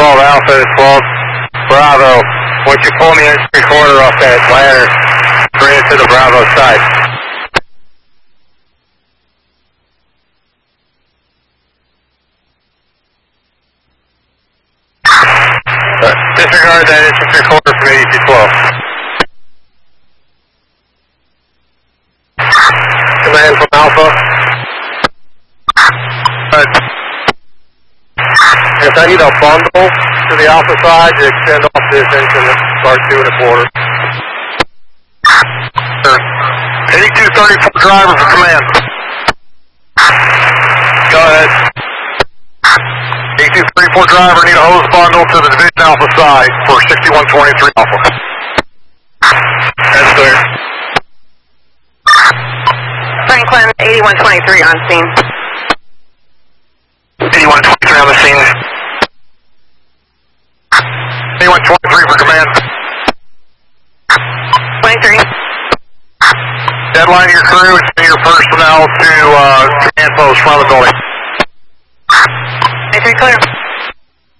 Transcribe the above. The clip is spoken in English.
12 Alpha to 12 Bravo. Once you pull me in 3/4 off that ladder, bring it to the Bravo side. Disregard that it's 3/4 from 8212. Command from Alpha. If I need a bundle to the Alpha side to extend off this engine and start 2 1/4. 8234 driver for command. Go ahead. 8234 driver, need a hose bundle to the Division Alpha side for 6123 Alpha. That's clear. Franklin, 8123 on scene. 8123 on the scene. 8123 for command. 23. Deadline to your crew and send your personnel to command post front of the building. 23 clear.